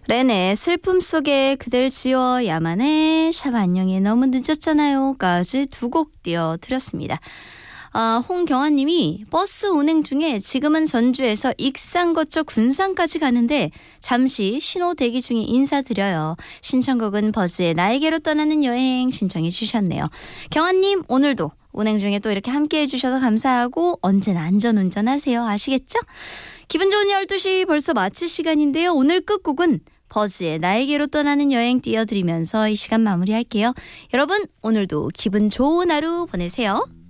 렌의 슬픔 속에 그댈 지워야만 해. 샵 안녕해 너무 늦었잖아요 까지 두 곡 띄워드렸습니다. 홍경아님이 버스 운행 중에 지금은 전주에서 익산 거쳐 군산까지 가는데 잠시 신호 대기 중에 인사드려요. 신청곡은 버스의 나에게로 떠나는 여행 신청해 주셨네요. 경아님 오늘도 운행 중에 또 이렇게 함께해 주셔서 감사하고 언제나 안전운전하세요. 아시겠죠? 기분 좋은 12시 벌써 마칠 시간인데요. 오늘 끝곡은 버즈의 나에게로 떠나는 여행 띄워드리면서 이 시간 마무리할게요. 여러분 오늘도 기분 좋은 하루 보내세요.